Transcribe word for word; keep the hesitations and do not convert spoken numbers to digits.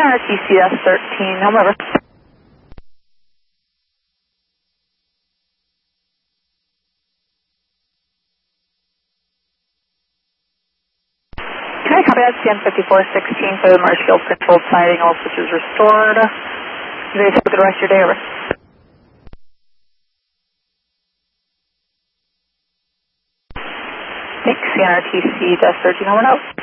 R T C S thirteen, home over. Okay, copy that, C N fifty-four sixteen for the Marshfield controlled siding, all switches restored. You guys have a good rest of your day, over. Thanks, C N R T C thirteen, over and out.